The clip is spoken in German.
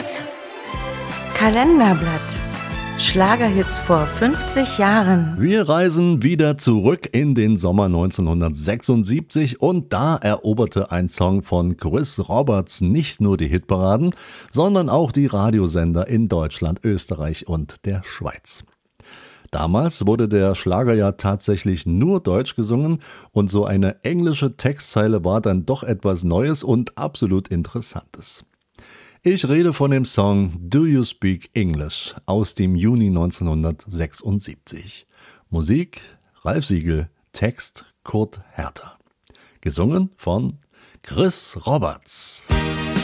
Kalenderblatt. Schlagerhits vor 50 Jahren. Wir reisen wieder zurück in den Sommer 1976 und da eroberte ein Song von Chris Roberts nicht nur die Hitparaden, sondern auch die Radiosender in Deutschland, Österreich und der Schweiz. Damals wurde der Schlager ja tatsächlich nur deutsch gesungen und so eine englische Textzeile war dann doch etwas Neues und absolut Interessantes. Ich rede von dem Song Do You Speak English aus dem Juni 1976. Musik Ralf Siegel, Text Kurt Herter. Gesungen von Chris Roberts.